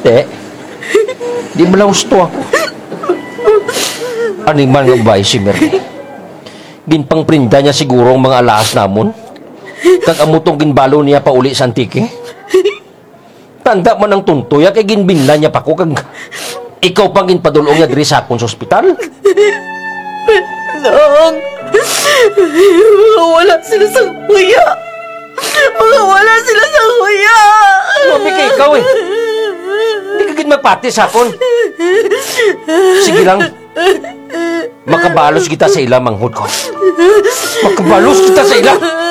Te, di mo lang gusto ako. Ano man nga bay si Merly? Ginpang prinda niya siguro ang mga alahas namon. Kag amutong ginbalo niya pa uli sa antike. Tanda man ang tuntoy, kay ginbinla niya pa ko kag ikaw pang ginpadulong niya diri sa akon sa ospital. Nang, wala sila sa kuya. Wala sila sa kuya. Mabi ka ikaw eh. Hindi ka gin magpati sa akon. Sige lang. Makabalos kita sa ila, manghod ko. Makabalos kita sa ila.